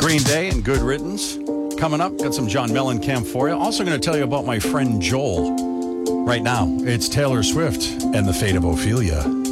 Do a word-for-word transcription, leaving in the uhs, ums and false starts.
Green Day and Good Riddance. Coming up, got some John Mellencamp for you. Also going to tell you about my friend Joel. Right now, it's Taylor Swift and the Fate of Ophelia.